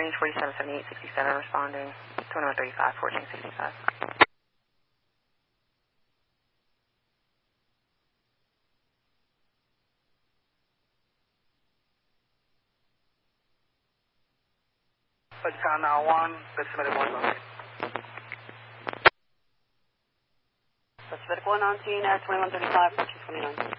range 477867 responding. 2135, 1465. Touchdown now 1, Pacific 1 on. Pacific 1 on scene at 2135, 1429.